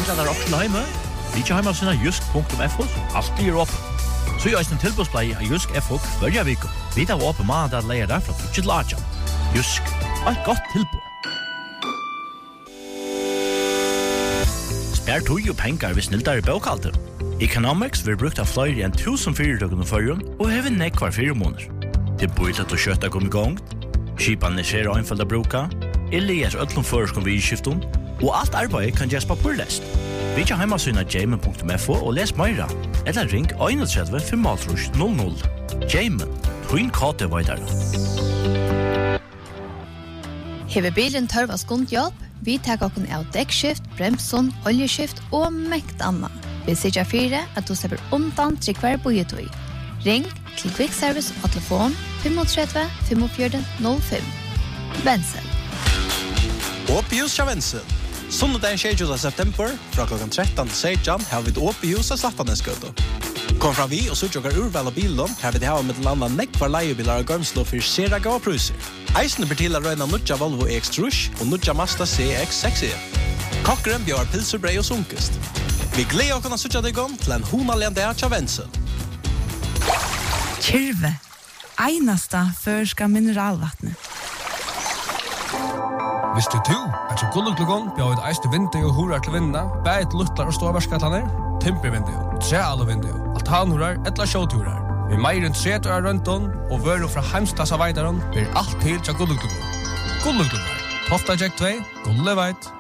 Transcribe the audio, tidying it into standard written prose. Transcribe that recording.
manglar der også hjemme. Vi ikke hjemme sine jysk.fo, alt blir opp. Så gjør en tilbudsblei av Jysk FO hver vik. Vi tar opp mandag leier der fra 2 til 8. Jysk, et godt tilbud. Spær tog og penger hvis snilder i bøkalter. Economics vil brukt av flere enn 1000 fyrirtøkene førjen og hever nekk hver 4 måneder. Det bor til å kjøtta kom i gang, skipene ser einfalt å bruke, eller ødlom føreskom vi i skiften, og alt arbeid kan gjøres papurlest. Vi kan hjemme jamen.fo og les meira, eller ring 31 500. Jamen, hun kate veidere. Hever bilen tørv av skundjobb, vi tar okken av dekkskift, bremson, oljeskift og mekt anna. Vi sier 4 at du slipper undan til hver bojetøy. Ring til Quick Service og telefon 35 45 05. Wenzel. Åpihus fra Wenzel. Sundagen 20. september fra klokken 13 til 16 har vi et åpihus av Slattaneskøte. Kom fra vi og sørger urval av bilen, her vil de ha med til annet nekvar leiebiler og gømslo for sere gave pruser. Eisene blir til å røyne Nudja Volvo EX-Trush og Nudja Mazda CX-6E. Kokkeren bjør pilserbrei og sunkest. Vi gleder å kunne sørge deg om til en honalende av Wenzel. Kyrve, einasta førska mineralvattnet. Visste du at som gulluglugon bjør et eiste vindu og horar til vindene, bæt luttlar og ståvarskatlaner, timpervindu, trealvindu, altanhorar, etla sjåturar. Vi meir enn 30 år røntun og vøru fra heimstasa veidaron blir alt til til gulluglugon. Gulluglugon, Tofta Jack 2, Gulleveit.